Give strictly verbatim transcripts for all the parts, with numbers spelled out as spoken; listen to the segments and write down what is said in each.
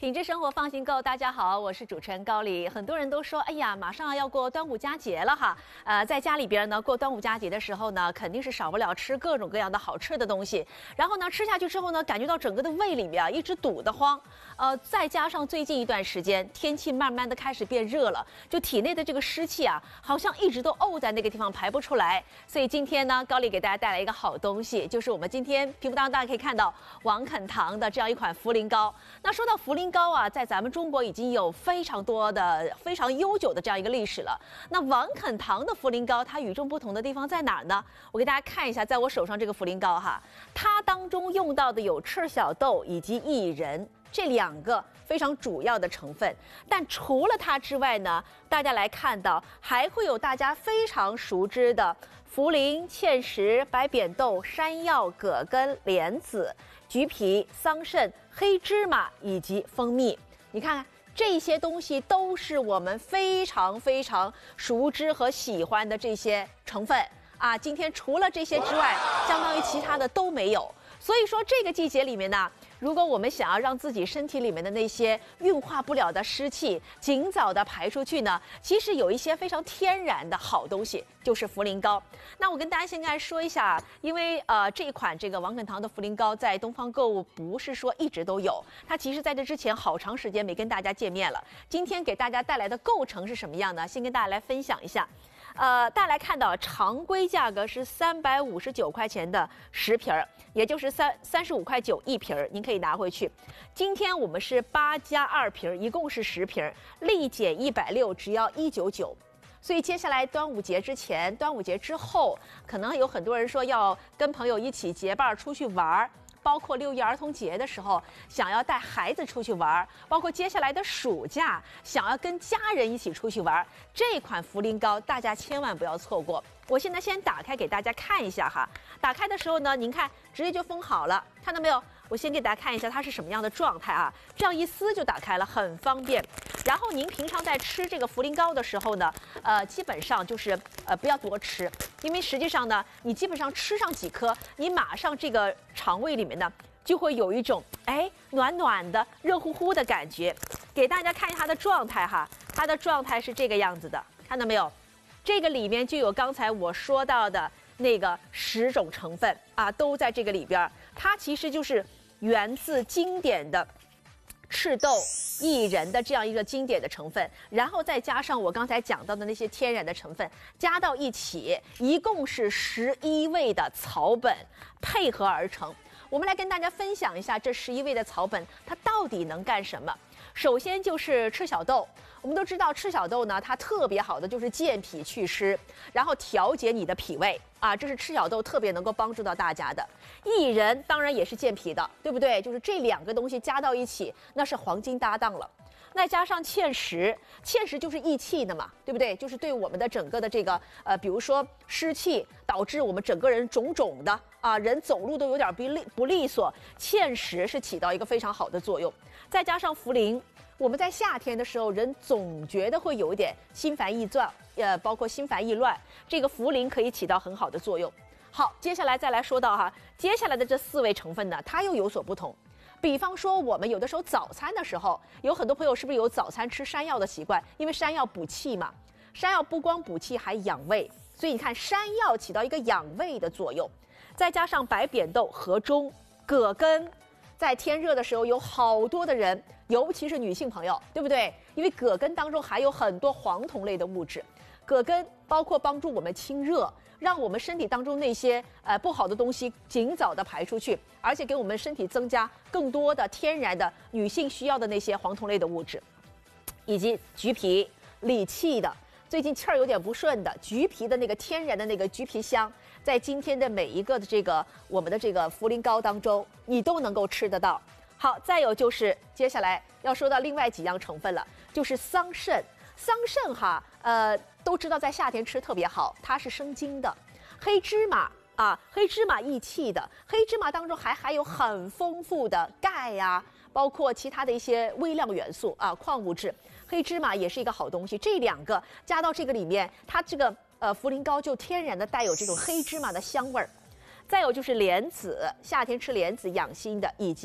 品质生活放心购，大家好，我是主持人高丽。很多人都说，哎呀，马上要过端午佳节了哈。呃，在家里边呢，过端午佳节的时候呢，肯定是少不了吃各种各样的好吃的东西。然后呢，吃下去之后呢，感觉到整个的胃里面啊一直堵得慌。呃，再加上最近一段时间天气慢慢的开始变热了，就体内的这个湿气啊，好像一直都沤在那个地方排不出来。所以今天呢，高丽给大家带来一个好东西，就是我们今天屏幕当中大家可以看到王肯堂的这样一款茯苓糕。那说到茯苓糕啊，在咱们中国已经有非常多的、非常悠久的这样一个历史了。那王肯堂的茯苓糕，它与众不同的地方在哪儿呢？我给大家看一下，在我手上这个茯苓糕哈，它当中用到的有赤小豆以及薏仁这两个非常主要的成分。但除了它之外呢，大家来看到还会有大家非常熟知的茯苓、芡实、白扁豆、山药、葛根、莲子、橘皮、桑葚、黑芝麻以及蜂蜜。你看看这些东西都是我们非常非常熟知和喜欢的这些成分啊。今天除了这些之外，相当于其他的都没有。所以说这个季节里面呢，如果我们想要让自己身体里面的那些运化不了的湿气尽早的排出去呢，其实有一些非常天然的好东西，就是茯苓糕。那我跟大家现在说一下，因为呃这一款这个王肯堂的茯苓糕在东方购物不是说一直都有，它其实在这之前好长时间没跟大家见面了。今天给大家带来的构成是什么样呢？先跟大家来分享一下。呃，大家来看到常规价格是三百五十九块钱的十瓶儿，也就是三三十五块九一瓶儿，您可以拿回去。今天我们是八加二瓶儿，一共是十瓶儿，立减一百六，只要一九九。所以接下来端午节之前、端午节之后，可能有很多人说要跟朋友一起结伴出去玩儿。包括六一儿童节的时候，想要带孩子出去玩；包括接下来的暑假，想要跟家人一起出去玩。这款茯苓糕大家千万不要错过。我现在先打开给大家看一下哈。打开的时候呢，您看直接就封好了，看到没有？我先给大家看一下它是什么样的状态啊。这样一撕就打开了，很方便。然后您平常在吃这个茯苓糕的时候呢，呃，基本上就是呃不要多吃，因为实际上呢，你基本上吃上几颗，你马上这个肠胃里面呢就会有一种哎暖暖的、热乎乎的感觉。给大家看一下它的状态哈，它的状态是这个样子的，看到没有？这个里面就有刚才我说到的那个十种成分啊，都在这个里边。它其实就是源自经典的赤豆、薏仁的这样一个经典的成分，然后再加上我刚才讲到的那些天然的成分，加到一起，一共是十一味的草本配合而成。我们来跟大家分享一下这十一味的草本它到底能干什么。首先就是赤小豆，我们都知道赤小豆呢，它特别好的就是健脾祛湿，然后调节你的脾胃啊，这是赤小豆特别能够帮助到大家的。薏仁当然也是健脾的，对不对？就是这两个东西加到一起，那是黄金搭档了。再加上芡实，芡实就是益气的嘛，对不对？就是对我们的整个的这个呃，比如说湿气导致我们整个人肿肿的啊，人走路都有点不利不利索，芡实是起到一个非常好的作用。再加上茯苓，我们在夏天的时候，人总觉得会有一点心烦意乱，呃，包括心烦意乱，这个茯苓可以起到很好的作用。好，接下来再来说到哈，接下来的这四味成分呢，它又有所不同。比方说，我们有的时候早餐的时候，有很多朋友是不是有早餐吃山药的习惯？因为山药补气嘛，山药不光补气，还养胃，所以你看山药起到一个养胃的作用。再加上白扁豆、河中、葛根，在天热的时候，有好多的人，尤其是女性朋友，对不对？因为葛根当中含有很多黄酮类的物质，葛根包括帮助我们清热，让我们身体当中那些呃不好的东西尽早的排出去，而且给我们身体增加更多的天然的女性需要的那些黄酮类的物质，以及橘皮理气的。最近气儿有点不顺的，橘皮的那个天然的那个橘皮香，在今天的每一个的这个我们的这个茯苓糕当中，你都能够吃得到。好，再有就是接下来要说到另外几样成分了，就是桑葚。桑葚哈，呃，都知道在夏天吃特别好，它是生津的。黑芝麻啊，黑芝麻益气的，黑芝麻当中还含有很丰富的钙呀、啊，包括其他的一些微量元素啊，矿物质。黑芝麻也是一个好东西，这两个加到这个里面，它这个呃茯苓糕就天然的带有这种黑芝麻的香味儿。再有就是莲子，夏天吃莲子养心的，以及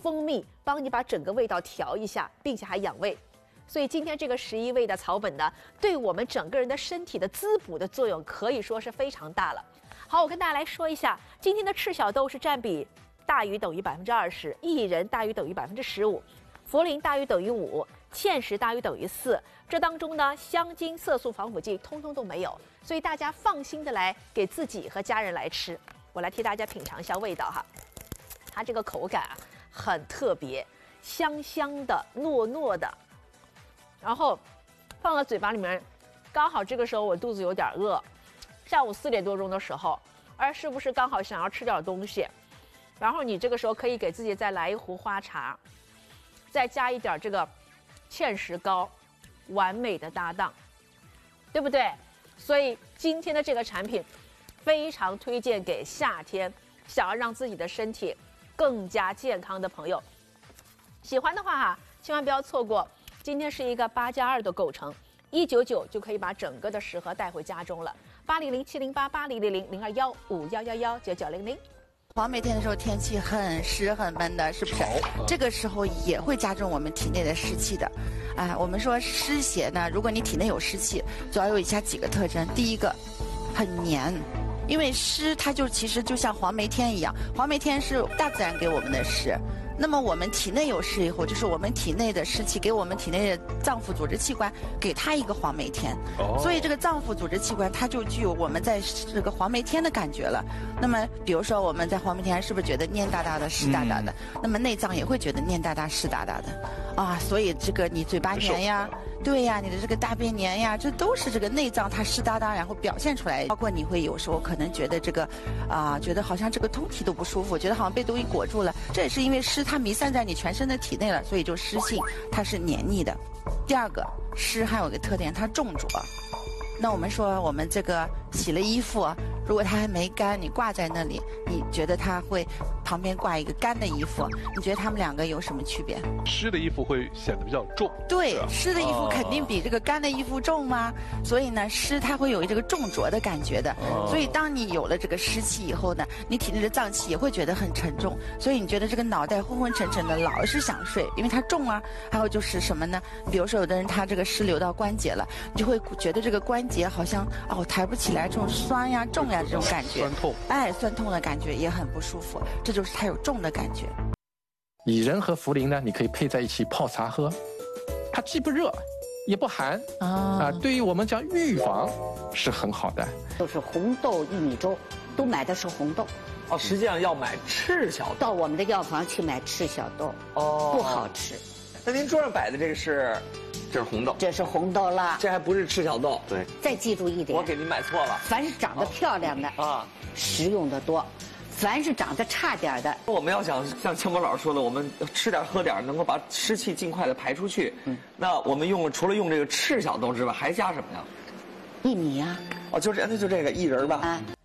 蜂蜜帮你把整个味道调一下，并且还养胃。所以今天这个十一味的草本呢，对我们整个人的身体的滋补的作用可以说是非常大了。好，我跟大家来说一下，今天的赤小豆是占比大于等于百分之二十，薏仁大于等于百分之十五，茯苓大于等于五，芡实大于等于四。这当中呢，香精、色素、防腐剂通通都没有，所以大家放心的来给自己和家人来吃。我来替大家品尝一下味道哈，它这个口感啊很特别，香香的、糯糯的。然后放到嘴巴里面，刚好这个时候我肚子有点饿，下午四点多钟的时候，而是不是刚好想要吃点东西？然后你这个时候可以给自己再来一壶花茶，再加一点这个芡实膏，完美的搭档，对不对？所以今天的这个产品非常推荐给夏天想要让自己的身体更加健康的朋友。喜欢的话哈，千万不要错过。今天是一个八加二的构成，一九九就可以把整个的食盒带回家中了。八零零七零八八零零零零二幺五幺幺幺九九零零。 黄梅天的时候天气很湿很闷的，是不是？这个时候也会加重我们体内的湿气的。啊、呃，我们说湿邪呢，如果你体内有湿气，主要有以下几个特征。第一个，很黏。因为湿它就其实就像黄梅天一样，黄梅天是大自然给我们的湿。那么我们体内有湿以后，就是我们体内的湿气给我们体内的脏腑组织器官给它一个黄梅天，哦、所以这个脏腑组织器官它就具有我们在这个黄梅天的感觉了。那么比如说我们在黄梅天是不是觉得黏哒哒的、湿哒哒的？嗯、那么内脏也会觉得黏哒哒、湿哒哒的，啊，所以这个你嘴巴黏呀。对呀，你的这个大便黏呀，这都是这个内脏它湿哒哒，然后表现出来。包括你会有时候可能觉得这个，啊、呃，觉得好像这个通体都不舒服，觉得好像被东西裹住了，这也是因为湿它弥散在你全身的体内了，所以就湿性它是黏腻的。第二个，湿还有个特点，它重浊。那我们说我们这个洗了衣服，如果它还没干，你挂在那里，你觉得它会旁边挂一个干的衣服，你觉得它们两个有什么区别？ 湿的衣服会显得比较重。 对，湿的衣服肯定比这个干的衣服重吗？所以呢，湿它会有这个重浊的感觉的。所以当你有了这个湿气以后呢，你体内的脏器也会觉得很沉重，所以你觉得这个脑袋昏昏沉沉的，老是想睡，因为它重啊。还有就是什么呢？比如说有的人他这个湿流到关节了，你就会觉得这个关节好像哦抬不起来，这种酸呀、重呀这种感觉， 酸痛， 哎，酸痛的感觉也很不舒服，这就是它有重的感觉。 薏仁和茯苓呢，你可以配在一起泡茶喝，它既不热也不寒啊、呃，对于我们讲预防是很好的。 都是红豆薏米粥，都买的是红豆。 哦，实际上要买赤小豆， 到我们的药房去买赤小豆，哦，不好吃。 那您桌上摆的这个是，这是红豆， 这是红豆啦， 这还不是赤小豆。 对， 再记住一点， 我给您买错了。 凡是长得漂亮的啊，食用的多；凡是长得差点的， 我们要想像庆博老师说的，我们吃点喝点，能够把湿气尽快的排出去。嗯，那我们用了除了用这个赤小豆之外，还加什么呀？ 薏米啊。 哦，就这，那就这个薏仁吧。啊。